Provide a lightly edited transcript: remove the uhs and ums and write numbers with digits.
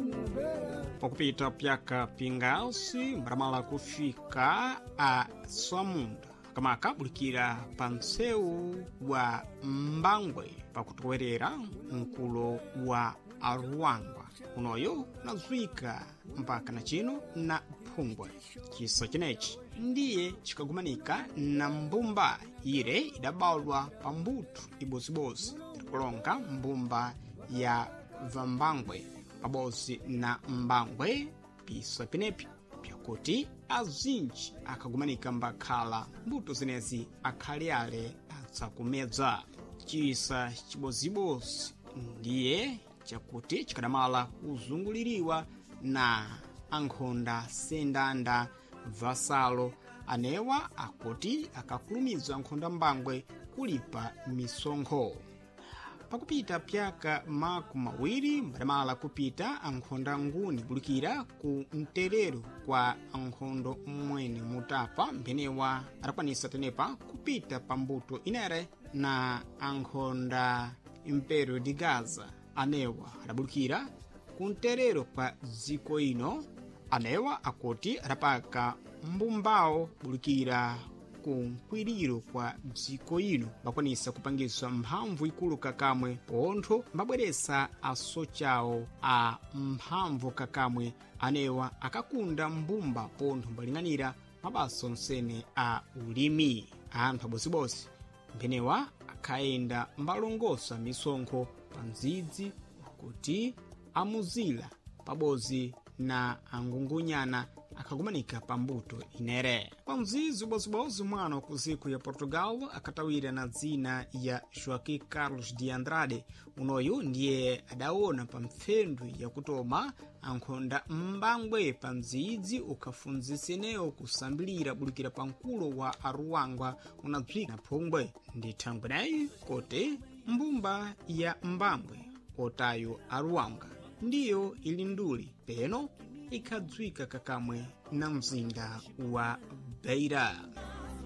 Pakupita pyaka pingasi mbaramala kufika a Samunda kamaka bulikira panseu wa Mbangwe pakutowerera mkulo wa Aruangwa unoyo nazwika mpaka na chino na Phungwe. Chiso chinechi ndiye chikagumanika na mbumba ire idabalwa pambuto ibozibozi kulonga mbumba ya Vambangwe pabozi na Mbangwe piso pinepi pyakuti azinji akagumanika mbakhala mbuto zinezi akhaliale atsakumedza. Chisa chibozibozi ndiye chakuti chikadamala kuzunguliriwa na ankhonda sendanda vasalo anewa akuti akakulumizwa ankhonda Mbangwe kulipa misonkho. Pakupita pyaka makumawiri mbadamala kupita ankhonda nguni bulikira ku mterero kwa ankhondo mwene mutapa mbenewa arakwanisa tenepa kupita pambuto inere na ankhonda Impero de Gaza anewa adabulikira ku mterero kwa ziko ino anewa akuti adapaka mbumbao bulikira ku nkwiriro kwa dziko ino bakwanisa kupangisa mphamvu ikulu kakamwe pontho mbabweresa asochawo a mphamvu kakamwe anewa akakunda mbumba pontho mbaling'anira mabaso nsene a ulimi. Anthu abozibozi mbenewa akayenda mbalongosa misonkho panzidzi kuti amuzila pabozi na angungunyana akagumanika pambuto inere. Pamzizi bozibozi mwana kuziku ya Portugal akatawira na zina ya Joaquim Carlos de Andrade unoyu ndiye adaona pamfendu ya kutoma ankhonda Mbangwe pamzizi ukafunziseneo kusambilira bulikira pankulo wa Aruangwa unadzwika Phungwe ndi thangwe nayi kote mbumba ya Mbangwe otayo Aruanga ndiyo ili nduli peno ikadzwika kakamwe na mzinda wa Beira.